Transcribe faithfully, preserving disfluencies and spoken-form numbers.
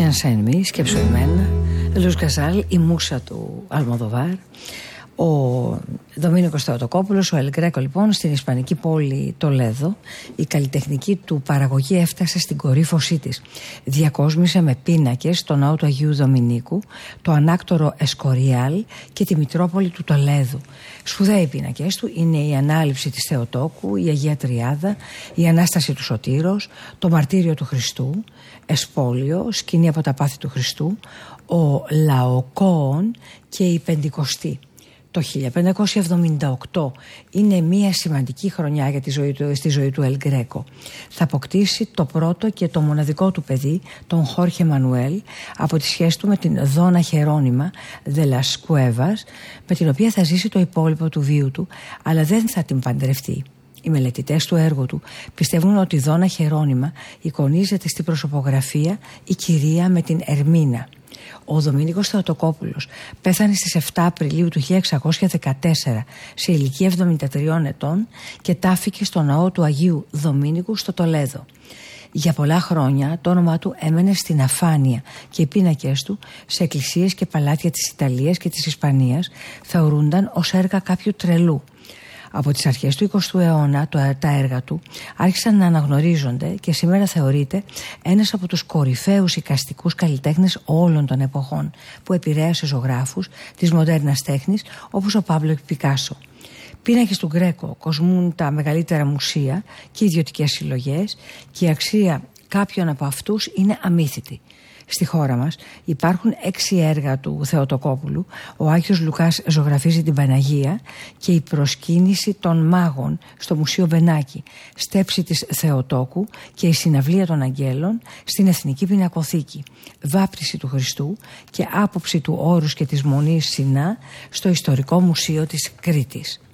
Piensa en mí, σκέψου εμένα, Λουίς Γκαζάλ, η μούσα του Αλμοδοβάρ. Ο Δομήνικος Θεοτοκόπουλος, ο Ελ Γκρέκο, λοιπόν, στην ισπανική πόλη Τολέδο, η καλλιτεχνική του παραγωγή έφτασε στην κορύφωσή της. Διακόσμησε με πίνακες το ναό του Αγίου Δομηνίκου, το ανάκτορο Εσκοριάλ και τη Μητρόπολη του Τολέδου. Σπουδαίοι πίνακες του είναι η Ανάληψη της Θεοτόκου, η Αγία Τριάδα, η Ανάσταση του Σωτήρος, το Μαρτύριο του Χριστού, Εσπόλιο, σκηνή από τα πάθη του Χριστού, ο Λαοκόον και η Πεντηκοστή. Το χίλια πεντακόσια εβδομήντα οκτώ είναι μια σημαντική χρονιά για τη ζωή του, στη ζωή του Ελ Γκρέκο. Θα αποκτήσει το πρώτο και το μοναδικό του παιδί, τον Χόρχε Μανουέλ, από τη σχέση του με την Δόνα Χερόνιμα de las Cuevas, με την οποία θα ζήσει το υπόλοιπο του βίου του, αλλά δεν θα την παντρευτεί. Οι μελετητές του έργου του πιστεύουν ότι η Δόνα Χερόνιμα εικονίζεται στην προσωπογραφία η κυρία με την Ερμίνα. Ο Δομήνικος Θεοτοκόπουλος πέθανε στις επτά Απριλίου του χίλια εξακόσια δεκατέσσερα σε ηλικία εβδομήντα τριών ετών και τάφηκε στο ναό του Αγίου Δομήνικου στο Τολέδο. Για πολλά χρόνια το όνομά του έμενε στην αφάνεια και οι πίνακες του σε εκκλησίες και παλάτια της Ιταλίας και της Ισπανίας θεωρούνταν ως έργα κάποιου τρελού. Από τις αρχές του εικοστού αιώνα τα έργα του άρχισαν να αναγνωρίζονται και σήμερα θεωρείται ένας από τους κορυφαίους εικαστικούς καλλιτέχνες όλων των εποχών, που επηρέασε ζωγράφους της μοντέρνας τέχνης όπως ο Πάμπλο Πικάσο. Πίνακες του Γκρέκο κοσμούν τα μεγαλύτερα μουσεία και ιδιωτικές συλλογές και η αξία κάποιων από αυτούς είναι αμύθιτη. Στη χώρα μας υπάρχουν έξι έργα του Θεοτοκόπουλου. Ο Άγιος Λουκάς ζωγραφίζει την Παναγία και η προσκύνηση των μάγων στο Μουσείο Μπενάκη, στέψη της Θεοτόκου και η συναυλία των Αγγέλων στην Εθνική Πινακοθήκη, βάπτιση του Χριστού και άποψη του Όρους και της Μονής Σινά στο Ιστορικό Μουσείο της Κρήτης.